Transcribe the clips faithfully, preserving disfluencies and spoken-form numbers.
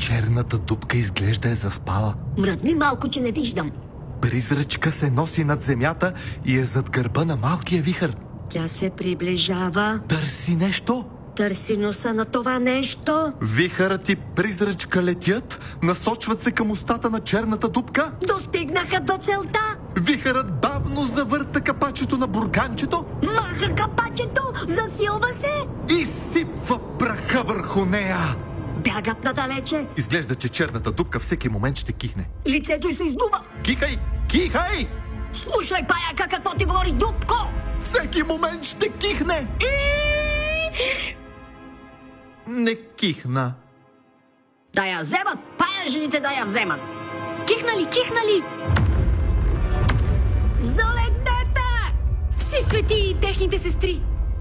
Черната дупка изглежда е заспала. Мръдни малко, че не виждам. Призрачка се носи над земята и е зад гърба на малкия вихър. Тя се приближава. Търси нещо. Търси носа на това нещо. Вихърът и призрачка летят, насочват се към устата на черната дупка. Достигнаха до целта. Вихърът бавно завърта капачето на бурканчето. Маха капачето, засилва се. И сипва праха върху нея. Бягат надалече. Изглежда, че черната дупка всеки момент ще кихне. Лицето й се издува. Кихай! Кихай! Слушай, паяка, какво ти говори дупко? Всеки момент ще кихне! Не кихна. Да я вземат, паяжните да я вземат. Кихнали, кихнали! Залегнете! Все свети и техните сестри!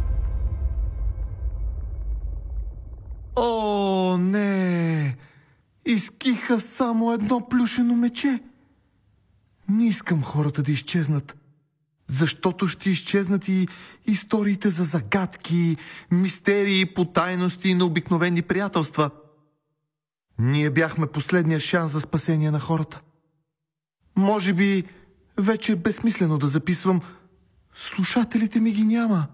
О, не! Изкиха само едно плюшено мече. Не искам хората да изчезнат, защото ще изчезнат и историите за загадки, мистерии, потайности и необикновени приятелства. Ние бяхме последния шанс за спасение на хората. Може би вече е безсмислено да записвам. Слушателите ми ги няма.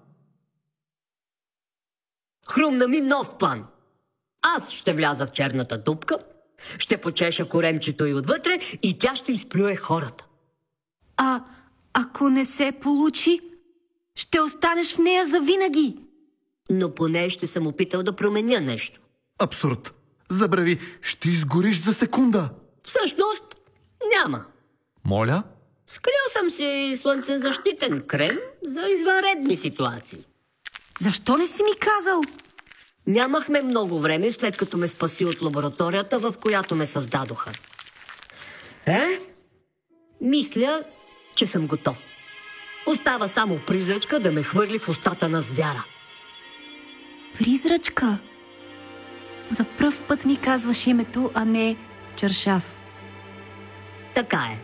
Хрумна ми нов план. Аз ще вляза в черната дупка, ще почеша коремчето й отвътре и тя ще изплюе хората. А ако не се получи, ще останеш в нея завинаги. Но поне ще съм опитал да променя нещо. Абсурд. Забрави, ще изгориш за секунда. Всъщност няма. Моля? Скрил съм си слънцезащитен крем за извънредни ситуации. Защо не си ми казал? Нямахме много време, след като ме спаси от лабораторията, в която ме създадоха. Е? Мисля, че съм готов. Остава само призрачка да ме хвърли в устата на звяра. Призрачка? За пръв път ми казваш името, а не Чаршаф. Така е.